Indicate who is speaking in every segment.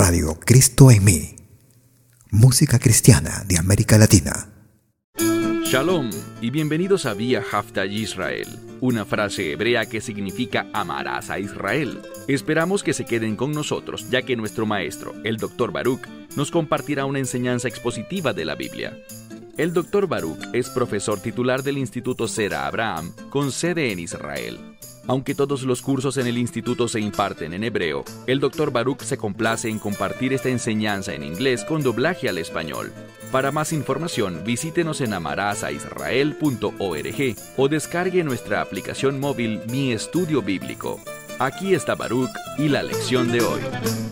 Speaker 1: Radio Cristo en mí. Música cristiana de América Latina.
Speaker 2: Shalom y bienvenidos a Vía Haftaj Israel, una frase hebrea que significa amarás a Israel. Esperamos que se queden con nosotros, ya que nuestro maestro, el Dr. Baruch, nos compartirá una enseñanza expositiva de la Biblia. El Dr. Baruch es profesor titular del Instituto Zera Abraham, con sede en Israel. Aunque todos los cursos en el instituto se imparten en hebreo, el Dr. Baruch se complace en compartir esta enseñanza en inglés con doblaje al español. Para más información, visítenos en amarasaisrael.org o descargue nuestra aplicación móvil Mi Estudio Bíblico. Aquí está Baruch y la lección de hoy.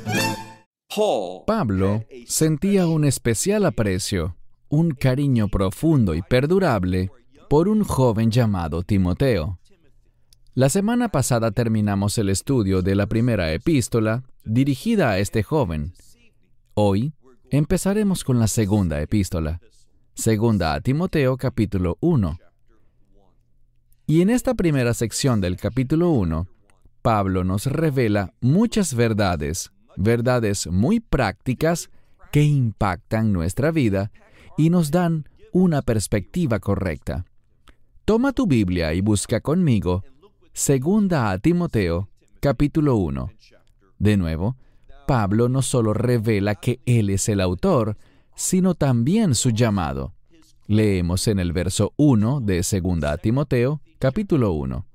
Speaker 3: Pablo sentía un especial aprecio, un cariño profundo y perdurable por un joven llamado Timoteo. La semana pasada terminamos el estudio de la primera epístola dirigida a este joven. Hoy empezaremos con la segunda epístola, segunda a Timoteo capítulo 1. Y en esta primera sección del capítulo 1, Pablo nos revela muchas verdades muy prácticas que impactan nuestra vida y nos dan una perspectiva correcta. Toma tu Biblia y busca conmigo segunda a Timoteo, capítulo 1. De nuevo, Pablo no solo revela que él es el autor, sino también su llamado. Leemos en el verso 1 de segunda a Timoteo, capítulo 1.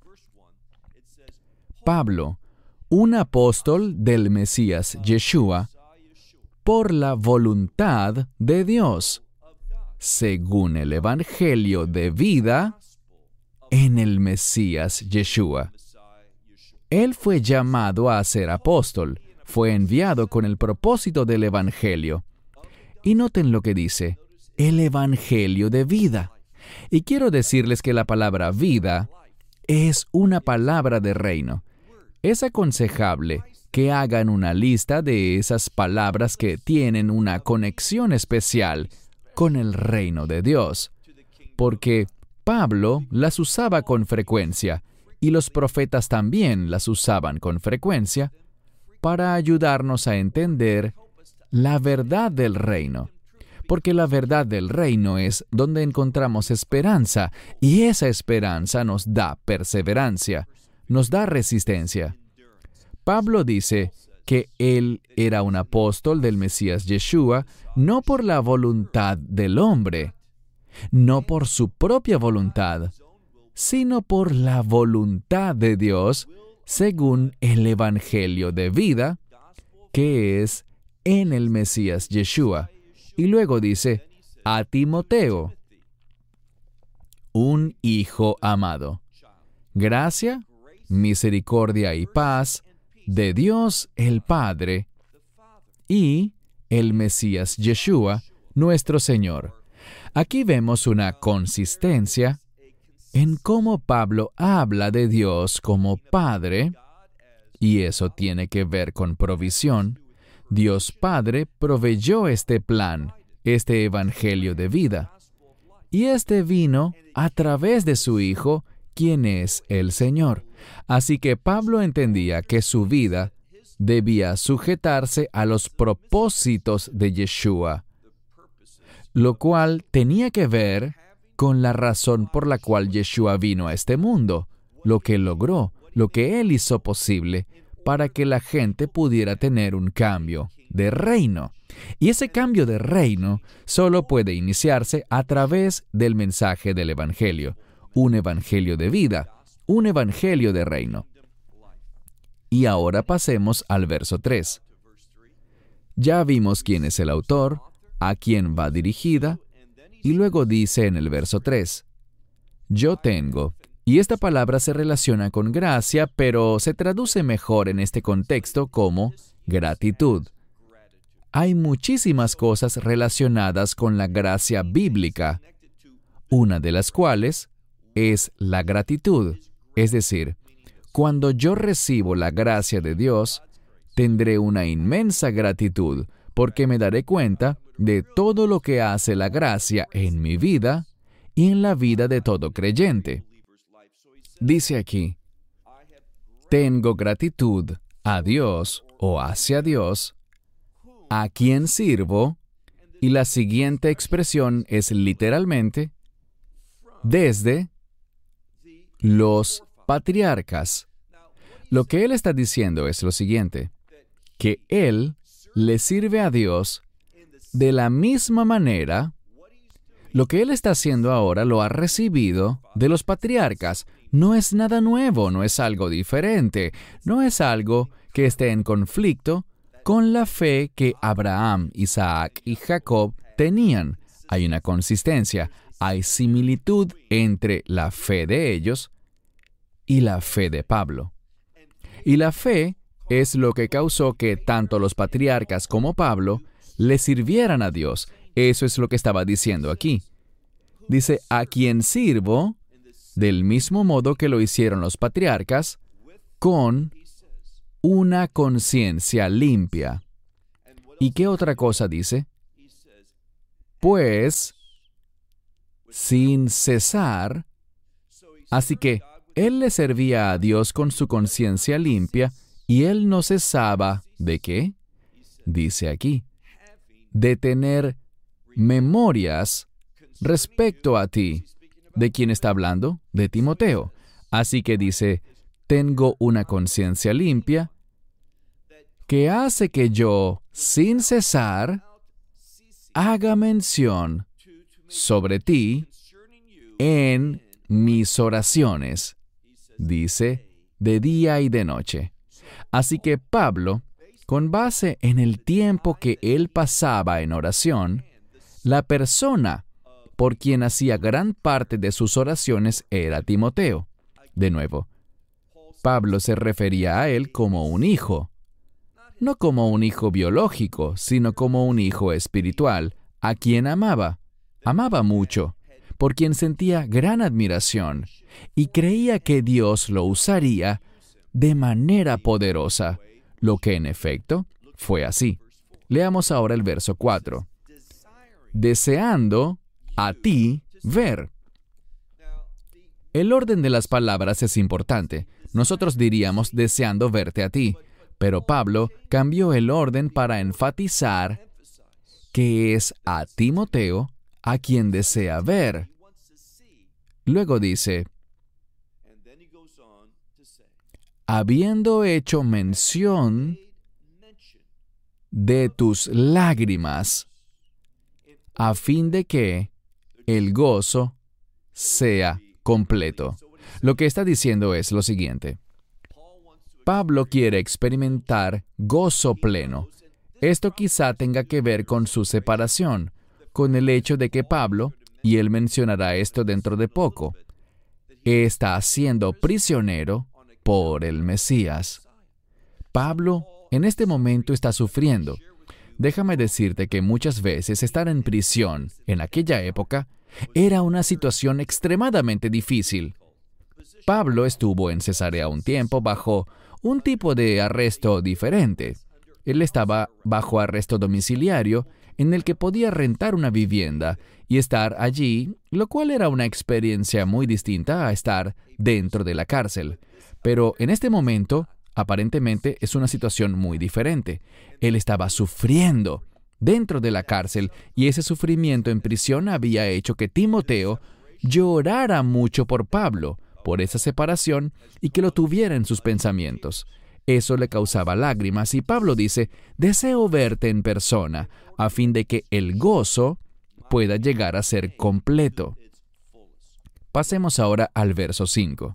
Speaker 3: Pablo, un apóstol del Mesías Yeshua, por la voluntad de Dios, según el Evangelio de vida en el Mesías Yeshua. Él fue llamado a ser apóstol, fue enviado con el propósito del Evangelio. Y noten lo que dice, el Evangelio de vida. Y quiero decirles que la palabra vida es una palabra de reino. Es aconsejable que hagan una lista de esas palabras que tienen una conexión especial con el reino de Dios, porque Pablo las usaba con frecuencia, y los profetas también las usaban con frecuencia, para ayudarnos a entender la verdad del reino. Porque la verdad del reino es donde encontramos esperanza, y esa esperanza nos da perseverancia, nos da resistencia. Pablo dice que él era un apóstol del Mesías Yeshua, no por la voluntad del hombre, no por su propia voluntad, sino por la voluntad de Dios, según el Evangelio de vida, que es en el Mesías Yeshua. Y luego dice, a Timoteo, un hijo amado. Gracia, misericordia y paz de Dios el Padre y el Mesías Yeshua, nuestro Señor. Aquí vemos una consistencia en cómo Pablo habla de Dios como Padre, y eso tiene que ver con provisión. Dios Padre proveyó este plan, este Evangelio de vida, y este vino a través de su Hijo, quien es el Señor. Así que Pablo entendía que su vida debía sujetarse a los propósitos de Yeshua, lo cual tenía que ver con la razón por la cual Yeshua vino a este mundo, lo que logró, lo que Él hizo posible para que la gente pudiera tener un cambio de reino. Y ese cambio de reino solo puede iniciarse a través del mensaje del Evangelio, un Evangelio de vida, un Evangelio de reino. Y ahora pasemos al verso 3. Ya vimos quién es el autor, a quién va dirigida, y luego dice en el verso 3, yo tengo, y esta palabra se relaciona con gracia, pero se traduce mejor en este contexto como gratitud. Hay muchísimas cosas relacionadas con la gracia bíblica, una de las cuales es la gratitud. Es decir, cuando yo recibo la gracia de Dios, tendré una inmensa gratitud, porque me daré cuenta de todo lo que hace la gracia en mi vida y en la vida de todo creyente. Dice aquí, tengo gratitud a Dios o hacia Dios, ¿a quién sirvo? Y la siguiente expresión es literalmente, desde los patriarcas. Lo que él está diciendo es lo siguiente, que él le sirve a Dios de la misma manera. Lo que él está haciendo ahora lo ha recibido de los patriarcas. No es nada nuevo, no es algo diferente, no es algo que esté en conflicto con la fe que Abraham, Isaac y Jacob tenían. Hay una consistencia, hay similitud entre la fe de ellos y la fe de Pablo. Y la fe es lo que causó que tanto los patriarcas como Pablo le sirvieran a Dios. Eso es lo que estaba diciendo aquí. Dice, a quien sirvo, del mismo modo que lo hicieron los patriarcas, con una conciencia limpia. ¿Y qué otra cosa dice? Pues, sin cesar. Así que él le servía a Dios con su conciencia limpia y él no cesaba, ¿de qué? Dice aquí, de tener memorias respecto a ti. ¿De quién está hablando? De Timoteo. Así que dice, tengo una conciencia limpia que hace que yo, sin cesar, haga mención sobre ti en mis oraciones. Dice, de día y de noche. Así que Pablo, con base en el tiempo que él pasaba en oración, la persona por quien hacía gran parte de sus oraciones era Timoteo. De nuevo, Pablo se refería a él como un hijo, no como un hijo biológico, sino como un hijo espiritual, a quien amaba mucho, por quien sentía gran admiración y creía que Dios lo usaría de manera poderosa, lo que en efecto fue así. Leamos ahora el verso 4. Deseando a ti ver. El orden de las palabras es importante. Nosotros diríamos deseando verte a ti, pero Pablo cambió el orden para enfatizar que es a Timoteo a quien desea ver. Luego dice, habiendo hecho mención de tus lágrimas, a fin de que el gozo sea completo. Lo que está diciendo es lo siguiente. Pablo quiere experimentar gozo pleno. Esto quizá tenga que ver con su separación, con el hecho de que Pablo, y él mencionará esto dentro de poco, está siendo prisionero por el Mesías. Pablo en este momento está sufriendo. Déjame decirte que muchas veces estar en prisión en aquella época era una situación extremadamente difícil. Pablo estuvo en Cesarea un tiempo bajo un tipo de arresto diferente. Él estaba bajo arresto domiciliario en el que podía rentar una vivienda y estar allí, lo cual era una experiencia muy distinta a estar dentro de la cárcel. Pero en este momento, aparentemente, es una situación muy diferente. Él estaba sufriendo dentro de la cárcel y ese sufrimiento en prisión había hecho que Timoteo llorara mucho por Pablo, por esa separación y que lo tuviera en sus pensamientos. Eso le causaba lágrimas y Pablo dice, deseo verte en persona, a fin de que el gozo pueda llegar a ser completo. Pasemos ahora al verso 5.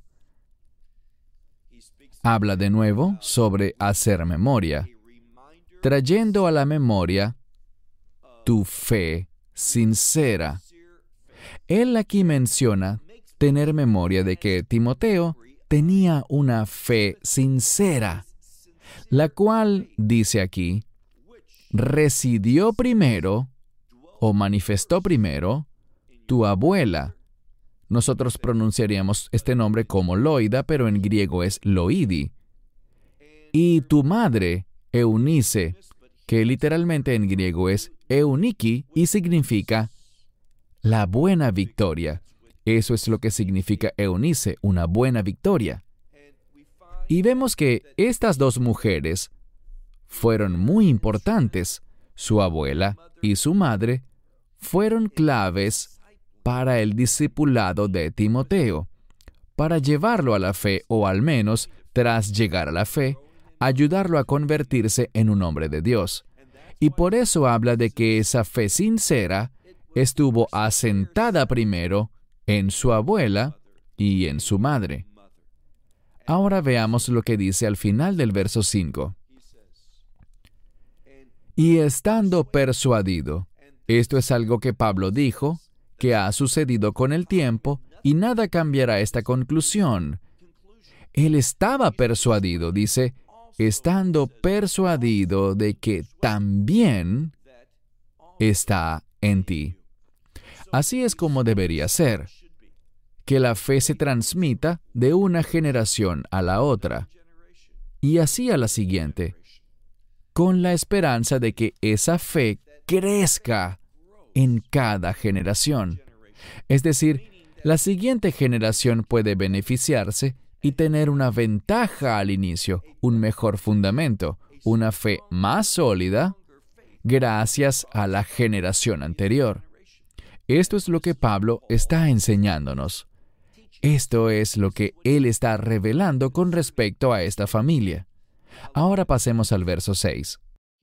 Speaker 3: Habla de nuevo sobre hacer memoria, trayendo a la memoria tu fe sincera. Él aquí menciona tener memoria de que Timoteo tenía una fe sincera, la cual, dice aquí, residió primero o manifestó primero tu abuela. Nosotros pronunciaríamos este nombre como Loida, pero en griego es Loidi. Y tu madre, Eunice, que literalmente en griego es Euniki y significa la buena victoria. Eso es lo que significa Eunice, una buena victoria. Y vemos que estas dos mujeres fueron muy importantes. su abuela y su madre fueron claves para el discipulado de Timoteo, para llevarlo a la fe, o al menos, tras llegar a la fe, ayudarlo a convertirse en un hombre de Dios. Y por eso habla de que esa fe sincera estuvo asentada primero en su abuela y en su madre. Ahora veamos lo que dice al final del verso 5. Y estando persuadido, esto es algo que Pablo dijo, que ha sucedido con el tiempo, y nada cambiará esta conclusión. Él estaba persuadido, dice, estando persuadido de que también está en ti. Así es como debería ser, que la fe se transmita de una generación a la otra, y así a la siguiente, con la esperanza de que esa fe crezca en cada generación. Es decir, la siguiente generación puede beneficiarse y tener una ventaja al inicio, un mejor fundamento, una fe más sólida, gracias a la generación anterior. Esto es lo que Pablo está enseñándonos. Esto es lo que él está revelando con respecto a esta familia. Ahora pasemos al verso 6.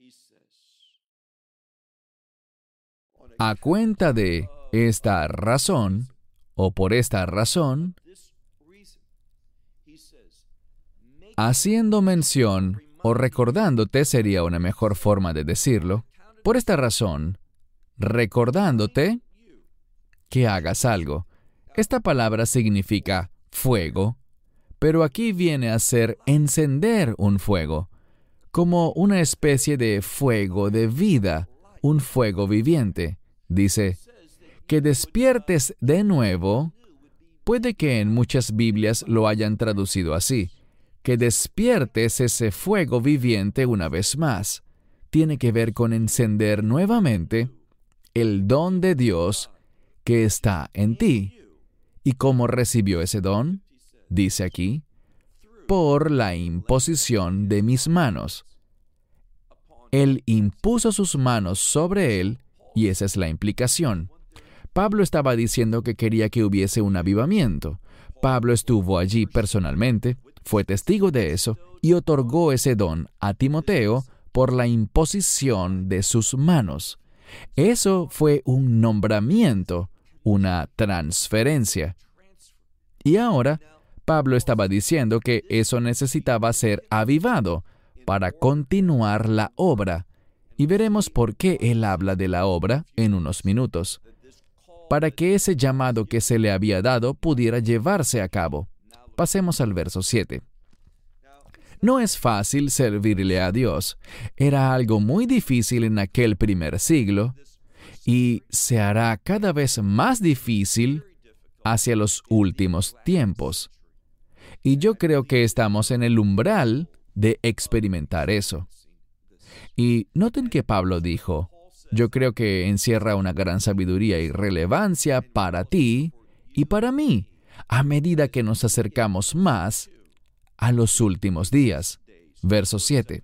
Speaker 3: A cuenta de esta razón, o por esta razón, haciendo mención, o recordándote sería una mejor forma de decirlo, por esta razón, recordándote que hagas algo. Esta palabra significa fuego, pero aquí viene a ser encender un fuego, como una especie de fuego de vida, un fuego viviente. Dice, que despiertes de nuevo, puede que en muchas Biblias lo hayan traducido así, que despiertes ese fuego viviente una vez más. Tiene que ver con encender nuevamente el don de Dios que está en ti. ¿Y cómo recibió ese don? Dice aquí, por la imposición de mis manos. Él impuso sus manos sobre él, y esa es la implicación. Pablo estaba diciendo que quería que hubiese un avivamiento. Pablo estuvo allí personalmente, fue testigo de eso, y otorgó ese don a Timoteo por la imposición de sus manos. Eso fue un nombramiento, una transferencia. Y ahora, Pablo estaba diciendo que eso necesitaba ser avivado para continuar la obra. Y veremos por qué él habla de la obra en unos minutos, para que ese llamado que se le había dado pudiera llevarse a cabo. Pasemos al verso 7. No es fácil servirle a Dios. Era algo muy difícil en aquel primer siglo, y se hará cada vez más difícil hacia los últimos tiempos. Y yo creo que estamos en el umbral de experimentar eso. Y noten que Pablo dijo, yo creo que encierra una gran sabiduría y relevancia para ti y para mí, a medida que nos acercamos más a los últimos días. Verso 7.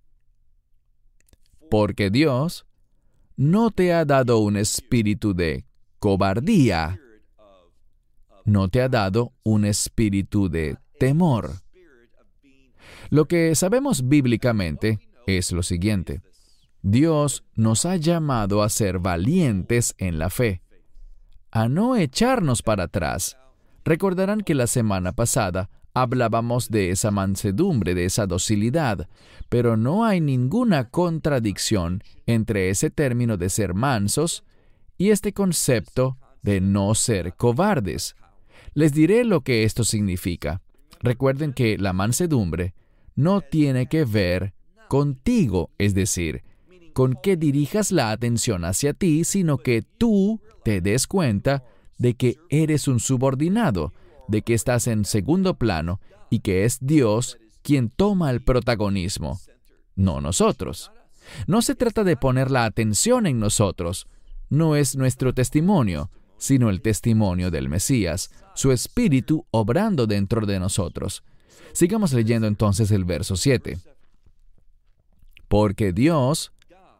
Speaker 3: Porque Dios no te ha dado un espíritu de cobardía, no te ha dado un espíritu de temor. Lo que sabemos bíblicamente es lo siguiente. Dios nos ha llamado a ser valientes en la fe, a no echarnos para atrás. Recordarán que la semana pasada hablábamos de esa mansedumbre, de esa docilidad, pero no hay ninguna contradicción entre ese término de ser mansos y este concepto de no ser cobardes. Les diré lo que esto significa. Recuerden que la mansedumbre no tiene que ver contigo, es decir, con que dirijas la atención hacia ti, sino que tú te des cuenta de que eres un subordinado, de que estás en segundo plano y que es Dios quien toma el protagonismo, no nosotros. No se trata de poner la atención en nosotros, no es nuestro testimonio, sino el testimonio del Mesías, su Espíritu obrando dentro de nosotros. Sigamos leyendo entonces el verso 7. Porque Dios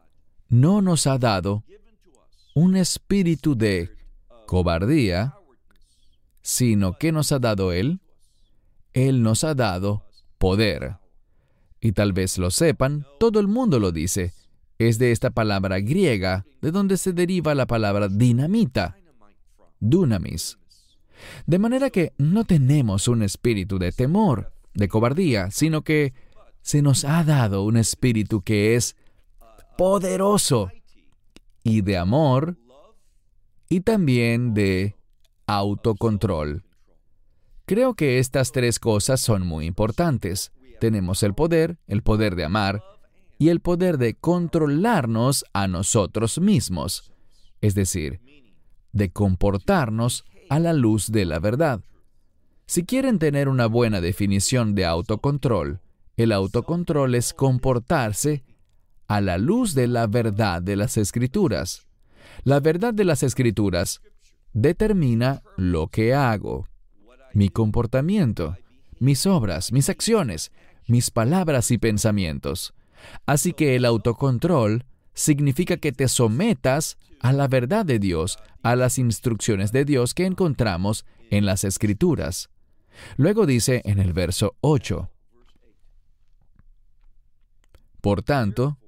Speaker 3: no nos ha dado un espíritu de cobardía, sino que nos ha dado Él. Él nos ha dado poder. Y tal vez lo sepan, todo el mundo lo dice. Es de esta palabra griega de donde se deriva la palabra dinamita, dunamis. De manera que no tenemos un espíritu de temor, de cobardía, sino que se nos ha dado un espíritu que es poderoso y de amor y también de autocontrol. Creo que estas tres cosas son muy importantes. Tenemos el poder de amar y el poder de controlarnos a nosotros mismos, es decir, de comportarnos a la luz de la verdad. Si quieren tener una buena definición de autocontrol, el autocontrol es comportarse a la luz de la verdad de las Escrituras. La verdad de las Escrituras determina lo que hago, mi comportamiento, mis obras, mis acciones, mis palabras y pensamientos. Así que el autocontrol significa que te sometas a la verdad de Dios, a las instrucciones de Dios que encontramos en las Escrituras. Luego dice en el verso 8, por tanto,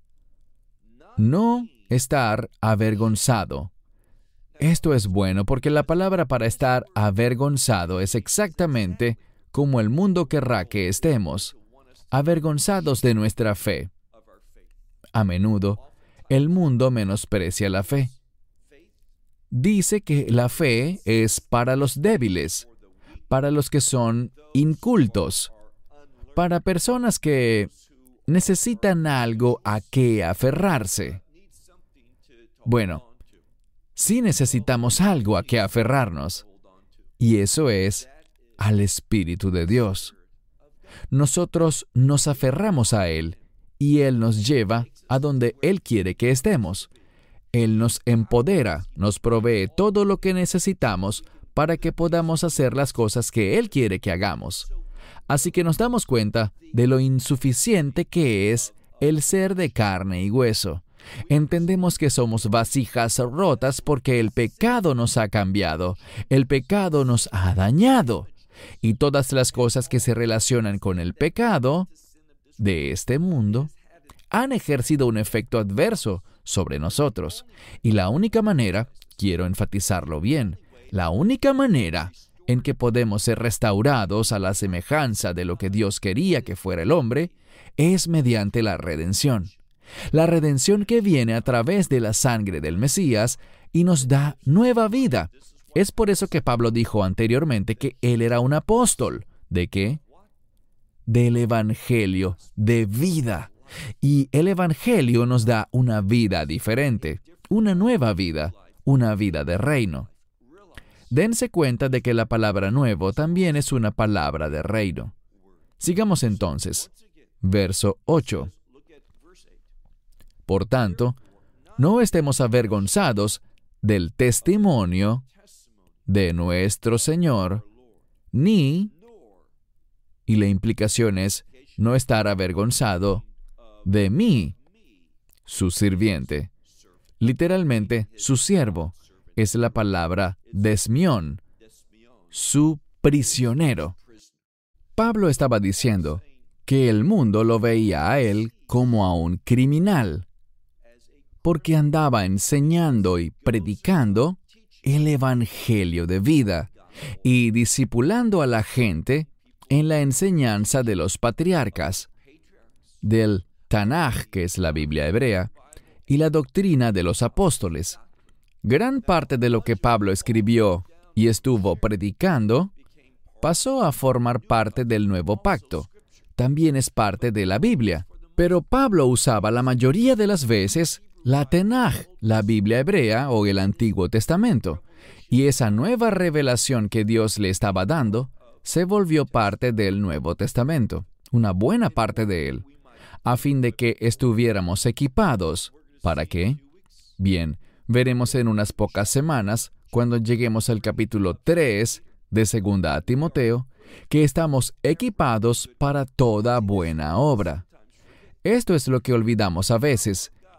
Speaker 3: no estar avergonzado. Esto es bueno porque la palabra para estar avergonzado es exactamente como el mundo querrá que estemos, avergonzados de nuestra fe. A menudo, el mundo menosprecia la fe. Dice que la fe es para los débiles, para los que son incultos, para personas que necesitan algo a qué aferrarse. Bueno, sí necesitamos algo a qué aferrarnos, y eso es al Espíritu de Dios. Nosotros nos aferramos a Él, y Él nos lleva a donde Él quiere que estemos. Él nos empodera, nos provee todo lo que necesitamos para que podamos hacer las cosas que Él quiere que hagamos. Así que nos damos cuenta de lo insuficiente que es el ser de carne y hueso. Entendemos que somos vasijas rotas porque el pecado nos ha cambiado, el pecado nos ha dañado, y todas las cosas que se relacionan con el pecado de este mundo han ejercido un efecto adverso sobre nosotros. Y la única manera, quiero enfatizarlo bien, la única manera en que podemos ser restaurados a la semejanza de lo que Dios quería que fuera el hombre, es mediante la redención. La redención que viene a través de la sangre del Mesías y nos da nueva vida. Es por eso que Pablo dijo anteriormente que él era un apóstol. ¿De qué? Del Evangelio de vida. Y el Evangelio nos da una vida diferente, una nueva vida, una vida de reino. Dense cuenta de que la palabra nuevo también es una palabra de reino. Sigamos entonces. Verso 8. Por tanto, no estemos avergonzados del testimonio de nuestro Señor, ni, y la implicación es no estar avergonzado de mí, su sirviente. Literalmente, su siervo. Es la palabra desmión, su prisionero. Pablo estaba diciendo que el mundo lo veía a él como a un criminal, porque andaba enseñando y predicando el Evangelio de vida y discipulando a la gente en la enseñanza de los patriarcas, del Tanaj, que es la Biblia hebrea, y la doctrina de los apóstoles. Gran parte de lo que Pablo escribió y estuvo predicando pasó a formar parte del Nuevo Pacto. También es parte de la Biblia. Pero Pablo usaba la mayoría de las veces la Tanaj, la Biblia hebrea o el Antiguo Testamento. Y esa nueva revelación que Dios le estaba dando se volvió parte del Nuevo Testamento, una buena parte de él, a fin de que estuviéramos equipados. ¿Para qué? Bien, veremos en unas pocas semanas, cuando lleguemos al capítulo 3 de 2 a Timoteo, que estamos equipados para toda buena obra. Esto es lo que olvidamos a veces,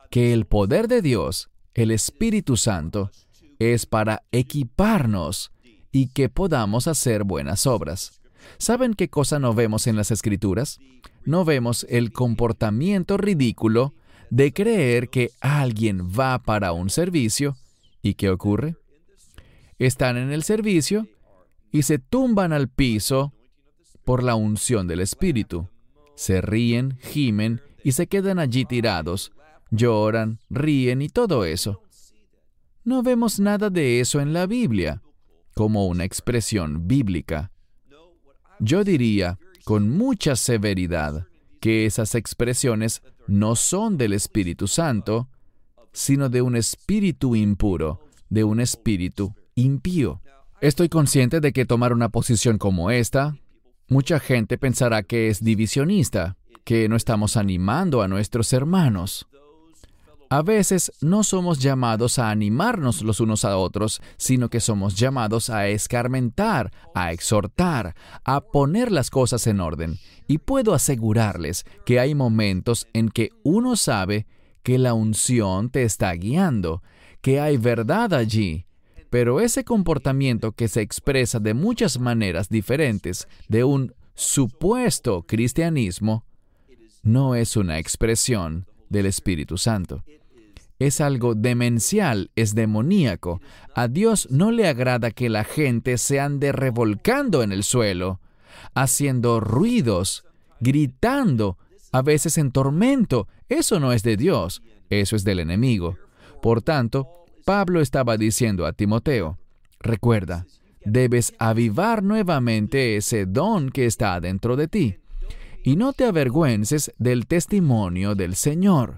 Speaker 3: que el poder de Dios, el Espíritu Santo, es para equiparnos y que podamos hacer buenas obras. ¿Saben qué cosa no vemos en las Escrituras? No vemos el comportamiento ridículo de creer que alguien va para un servicio y ¿qué ocurre? Están en el servicio y se tumban al piso por la unción del Espíritu. Se ríen, gimen y se quedan allí tirados, lloran, ríen y todo eso. No vemos nada de eso en la Biblia, como una expresión bíblica. Yo diría, con mucha severidad, que esas expresiones no son del Espíritu Santo, sino de un espíritu impuro, de un espíritu impío. Estoy consciente de que tomar una posición como esta, mucha gente pensará que es divisionista, que no estamos animando a nuestros hermanos. A veces no somos llamados a animarnos los unos a otros, sino que somos llamados a escarmentar, a exhortar, a poner las cosas en orden. Y puedo asegurarles que hay momentos en que uno sabe que la unción te está guiando, que hay verdad allí. Pero ese comportamiento que se expresa de muchas maneras diferentes de un supuesto cristianismo, no es una expresión del Espíritu Santo. Es algo demencial, es demoníaco. A Dios no le agrada que la gente se ande revolcando en el suelo, haciendo ruidos, gritando, a veces en tormento. Eso no es de Dios, eso es del enemigo. Por tanto, Pablo estaba diciendo a Timoteo, recuerda, debes avivar nuevamente ese don que está dentro de ti. Y no te avergüences del testimonio del Señor.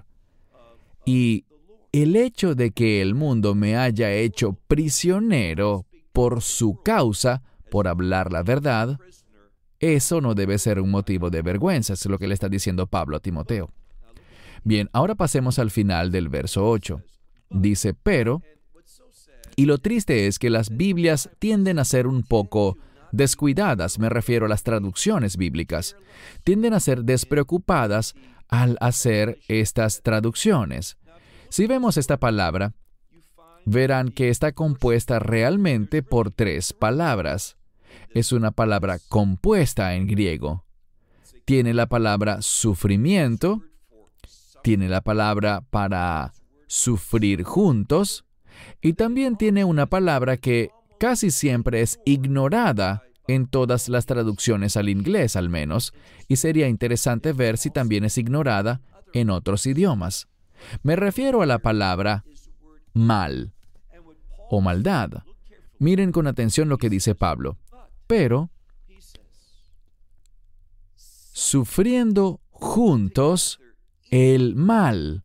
Speaker 3: Y el hecho de que el mundo me haya hecho prisionero por su causa, por hablar la verdad, eso no debe ser un motivo de vergüenza, es lo que le está diciendo Pablo a Timoteo. Bien, ahora pasemos al final del verso 8. Dice, pero, y lo triste es que las Biblias tienden a ser un poco descuidadas, me refiero a las traducciones bíblicas, tienden a ser despreocupadas al hacer estas traducciones. Si vemos esta palabra, verán que está compuesta realmente por 3 palabras. Es una palabra compuesta en griego. Tiene la palabra sufrimiento, tiene la palabra para sufrir juntos, y también tiene una palabra que casi siempre es ignorada en todas las traducciones al inglés, al menos, y sería interesante ver si también es ignorada en otros idiomas. Me refiero a la palabra mal o maldad. Miren con atención lo que dice Pablo. Pero, sufriendo juntos el mal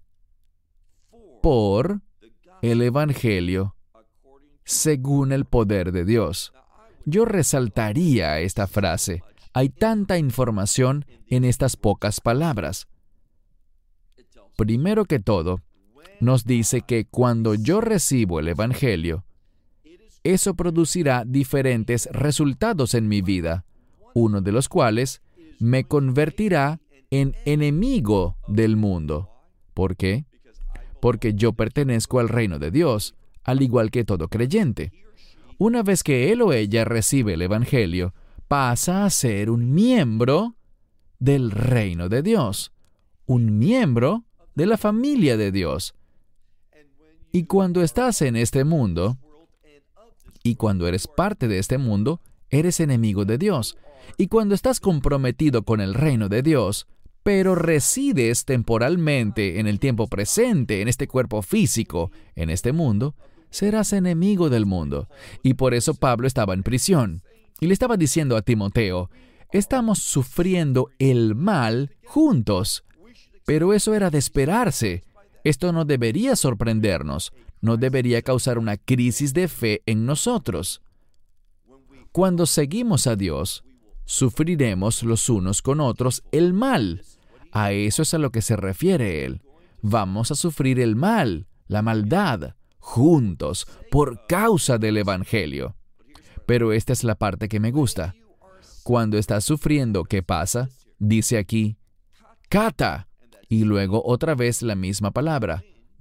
Speaker 3: por el Evangelio, según el poder de Dios. Yo resaltaría esta frase. Hay tanta información en estas pocas palabras. Primero que todo, nos dice que cuando yo recibo el Evangelio, eso producirá diferentes resultados en mi vida, uno de los cuales me convertirá en enemigo del mundo. ¿Por qué? Porque yo pertenezco al reino de Dios, al igual que todo creyente. Una vez que él o ella recibe el Evangelio, pasa a ser un miembro del reino de Dios, un miembro de la familia de Dios. Y cuando estás en este mundo, y cuando eres parte de este mundo, eres enemigo de Dios. Y cuando estás comprometido con el reino de Dios, pero resides temporalmente en el tiempo presente, en este cuerpo físico, en este mundo, serás enemigo del mundo. Y por eso Pablo estaba en prisión. Y le estaba diciendo a Timoteo, estamos sufriendo el mal juntos. Pero eso era de esperarse. Esto no debería sorprendernos, no debería causar una crisis de fe en nosotros. Cuando seguimos a Dios, sufriremos los unos con otros el mal. A eso es a lo que se refiere él. Vamos a sufrir el mal, la maldad, juntos, por causa del Evangelio. Pero esta es la parte que me gusta. Cuando estás sufriendo, ¿qué pasa? Dice aquí, kata. Y luego otra vez la misma palabra,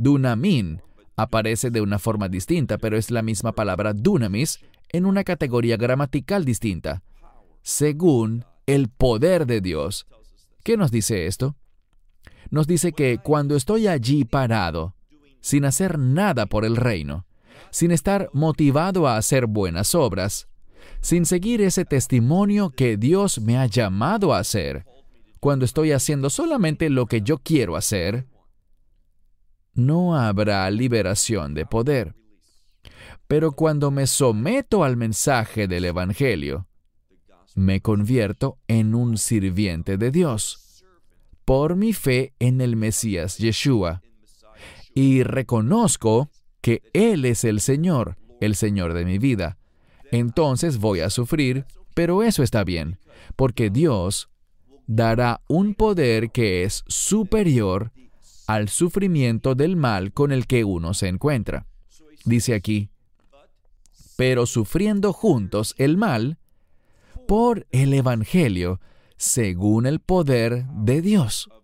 Speaker 3: Dunamin aparece de una forma distinta, pero es la misma palabra dunamis en una categoría gramatical distinta, según el poder de Dios. ¿Qué nos dice esto? Nos dice que cuando estoy allí parado, sin hacer nada por el reino, sin estar motivado a hacer buenas obras, sin seguir ese testimonio que Dios me ha llamado a hacer, cuando estoy haciendo solamente lo que yo quiero hacer, no habrá liberación de poder. Pero cuando me someto al mensaje del Evangelio, me convierto en un sirviente de Dios, por mi fe en el Mesías Yeshua, y reconozco que Él es el Señor de mi vida. Entonces voy a sufrir, pero eso está bien, porque Dios dará un poder que es superior al sufrimiento del mal con el que uno se encuentra. Dice aquí, pero sufriendo juntos el mal por el Evangelio, según el poder de Dios.